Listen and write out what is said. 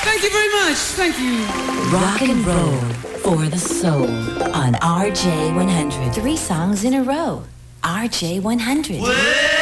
Thank you very much. Thank you. Rock and roll for the soul on RJ100. 3 songs in a row. RJ100.